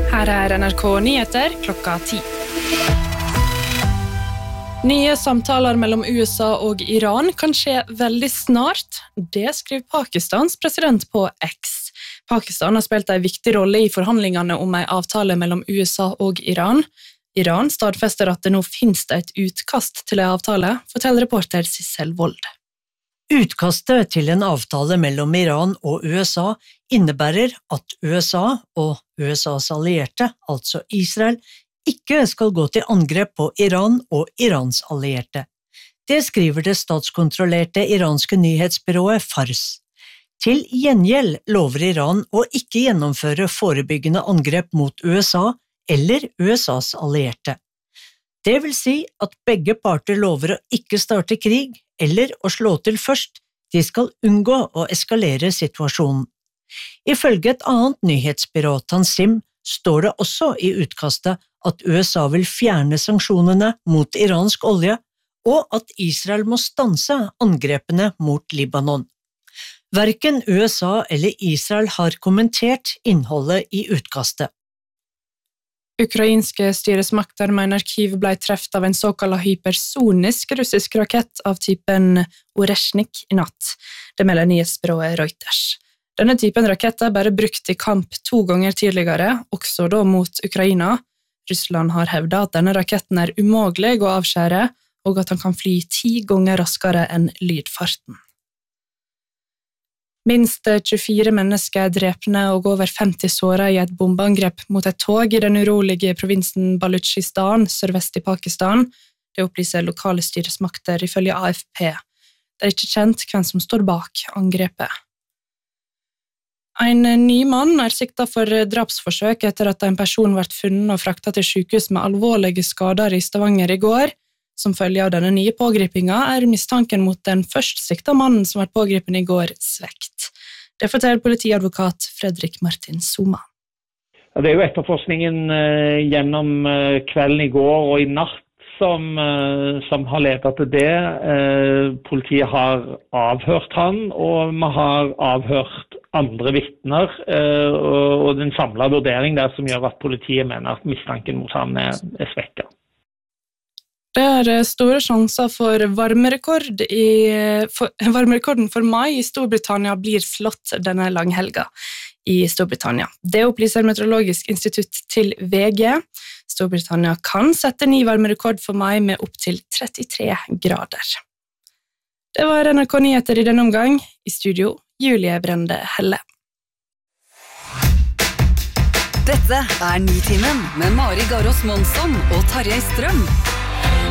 Her NRK Nyheter klokka 10. Nye samtaler mellom USA og Iran kan skje veldig snart. Det skriver Pakistans president på X. Pakistan har spilt en viktig rolle i forhandlingene om en avtale mellom USA og Iran. Iran stadfester at det nå finnes et utkast til en avtale, forteller reporter Sissel Wold. Utkastet til en avtale mellom Iran og USA innebærer at USA og USAs allierte, altså Israel, ikke skal gå til angrep på Iran og Irans allierte. Det skriver det statskontrollerte iranske nyhetsbyrået Fars. Til gjengjeld lover Iran å ikke gjennomføre forebyggende angrep mot USA eller USAs allierte. Det vil si at begge parter lover å ikke starte krig eller å slå til først, de skal unngå å eskalere situasjonen. Ifølge et annet nyhetsbyrå, Tansim, står det også i utkastet at USA vil fjerne sanksjonene mot iransk olje, og at Israel må stanse angrepene mot Libanon. Hverken USA eller Israel har kommentert innholdet i utkastet. Ukrainske styresmakter mener Kyiv ble treft av en såkalt hypersonisk russisk rakett av typen Oreshnik i natt. Det melder nyhetsbyrået Reuters. Denne typen rakett er bare brukt i kamp 2 ganger tidligere, også da mot Ukraina. Russland har hevdet at denne raketten er umulig å avskjære, og at han kan fly 10 ganger raskere enn lydfarten. Minst 24 mennesker er drepne og over 50 såret i et bombeangrep mot et tog i den urolige provinsen Baluchistan, sørvest i Pakistan. Det opplyser lokale styresmakter ifølge AFP. Det er ikke kjent hvem som står bak angrepet. En ny mann er siktet for drapsforsøk etter at en person ble funnet og fraktet til sykehus med alvorlige skader i Stavanger i går. Som følge av denne nye pågripingen er mistanken mot den først sikta mannen som ble pågripen i går svekt. Det forteller politiadvokat Fredrik Martin Soma. Ja, det er jo etterforskningen gjennom kvelden i går og i natt som har ledet til det. Politiet har avhørt han, og vi har avhørt andre vitner, og den samlede vurdering der som gjør at politiet mener at mistanken mot ham er svekket. Det er store sjanser for varmerekorden for mai i Storbritannia blir slått denne langhelga i Storbritannia. Det opplyser Meteorologisk institutt til VG. Storbritannia kan sette ny varmerekord for mai med opp til 33 grader. Det var NRK Nyheter i denne omgang. I studio, Julie Brende Helle. Dette er Nitimen med Mari Garås Monsson og Tarjei Strøm.